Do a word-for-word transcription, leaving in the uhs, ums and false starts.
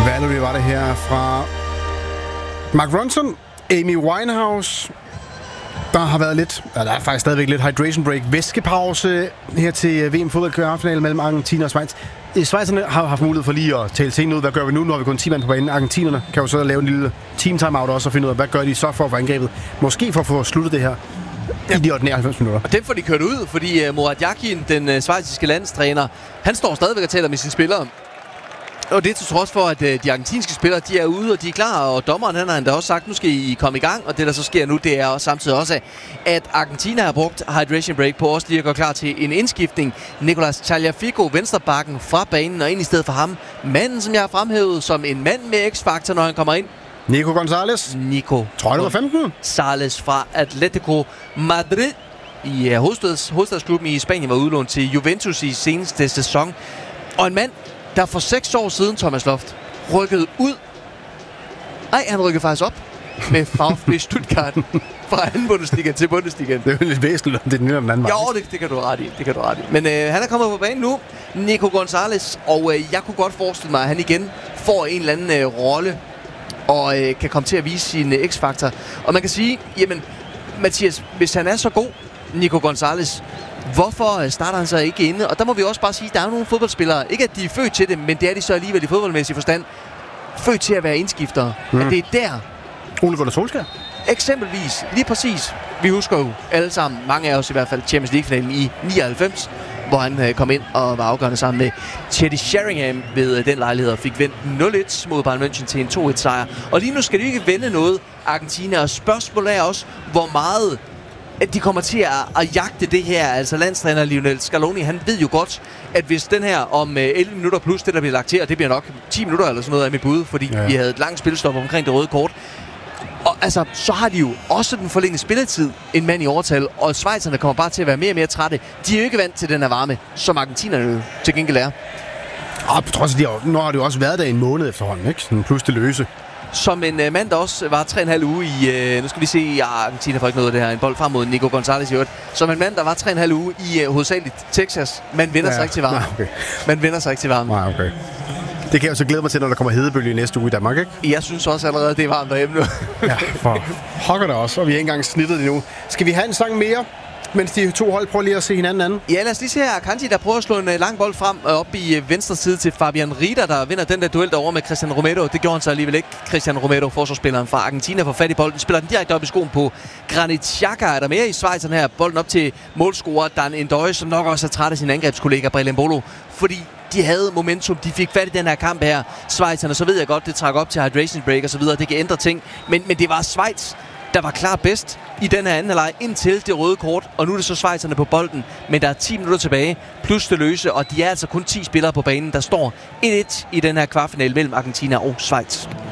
Valerie var det her fra Mark Ronson, Amy Winehouse. Der har været lidt, ja, der er faktisk stadigvæk lidt hydration break, væskepause her til V M-fodboldkvartfinalen mellem Argentina og Schweiz. Schweizerne har haft mulighed for lige at tale tingene ud. Hvad gør vi nu? Nu har vi kun ti mand på banen. Argentinerne kan jo så lave en lille team timeout også og finde ud af, hvad gør de så for at få angrebet. Måske for at få sluttet det her i de ottende halvfems minutter. Og dem får de kørt ud, fordi uh, Murat Yakin, den uh, schweiziske landstræner, han står stadigvæk og taler med sine spillere. Og det er til trods for, at uh, de argentinske spillere, de er ude, og de er klar, og dommeren han har endda også sagt, nu skal I komme i gang, og det der så sker nu, det er også samtidig også, at Argentina har brugt hydration break på også lige at gå klar til en indskiftning. Nicolas Tagliafico, venstrebacken fra banen, og ind i stedet for ham, manden, som jeg har fremhævet som en mand med X-faktor, når han kommer ind. Nico González. Nico. Tror nummer femten. González fra Atletico Madrid i uh, hovedstads, hovedstadsklubben i Spanien, var udlånt til Juventus i seneste sæson. Og en mand, der for seks år siden, Thomas Loft, rykkede ud. Nej, han rykkede faktisk op med VfB Stuttgart fra anden Bundesliga til Bundesliga. Det er jo lidt væsentligt, om det er den ene eller den anden vej. Jo, det, det kan du ret i. Det kan du ret i. Men øh, han er kommet på banen nu, Nico González, og øh, jeg kunne godt forestille mig, at han igen får en eller anden øh, rolle og øh, kan komme til at vise sin øh, X-faktor. Og man kan sige, jamen, Mathias, hvis han er så god, Nico González, hvorfor starter han så ikke inde? Og der må vi også bare sige, at der er nogle fodboldspillere, ikke at de er født til det, men det er de så alligevel i fodboldmæssig forstand, født til at være indskiftere. Mm. At det er der. Ole Gunnar Solskjaer. Eksempelvis, lige præcis. Vi husker jo alle sammen, mange af os i hvert fald, Champions League-finalen i nioghalvfems, hvor han øh, kom ind og var afgørende sammen med Teddy Sheringham ved øh, den lejlighed og fik vendt nul et mod Bayern München til en to et sejr. Og lige nu skal de ikke vende noget, Argentina, og spørgsmålet er også, hvor meget at de kommer til at, at jagte det her. Altså landstræner Lionel Scaloni, han ved jo godt, at hvis den her om øh, elleve minutter plus det, der bliver lagt til, og det bliver nok ti minutter eller sådan noget af mit bud, fordi ja. vi havde et langt spilstop omkring det røde kort. Og altså, så har de jo også den forlængede spilletid, en mand i overtal, og schweizerne kommer bare til at være mere og mere trætte. De er jo ikke vant til den her varme, som argentinerne jo til gengæld er. Og på trods af, de har, nu har det jo også været der en måned efterhånden, ikke? Sådan plus det løse. Som en uh, mand, der også var tre og en halv uge i... Uh, nu skal vi se... Ja, Argentina får ikke noget af det her. En bold frem mod Nico González i øvrigt. Som en mand, der var tre og en halv uge i uh, hovedsageligt Texas. Man vender ja, sig ikke til varme. Nej, okay. Man vender sig ikke til varme. Nej, okay. Det kan jeg jo så glæde mig til, når der kommer hedebølge i næste uge i Danmark, ikke? Jeg synes også allerede, det er varmt derhjemme nu. Ja, for hokker det også. Og vi har ikke engang snittet det nu. Skal vi have en sang mere? Mens de to hold prøver lige at se hinanden anden. Ja, lad os lige se her. Akanji, der prøver at slå en uh, lang bold frem uh, op i uh, venstre side til Fabian Rieder, der vinder den der duel derovre med Cristian Romero. Det gjorde han så alligevel ikke. Cristian Romero, forsvarsspilleren fra Argentina, får fat i bolden. Spiller den direkte op i skoen på Granit Xhaka. Er der mere i Schweizerne her? Bolden op til målscorer Dan Endøje, som nok også er træt af sin angrebskollega Brelem Bolo. Fordi de havde momentum, de fik fat i den her kamp her. Schweizerne, så ved jeg godt, det trak op til hydration break og så videre. Det kan ændre ting. Men, men det var Schweiz, der var klart bedst i den her anden halvleg indtil det røde kort, og nu er det så schweizerne på bolden, men der er ti minutter tilbage, plus det løse, og de er altså kun ti spillere på banen. Der står et et i den her kvartfinale mellem Argentina og Schweiz.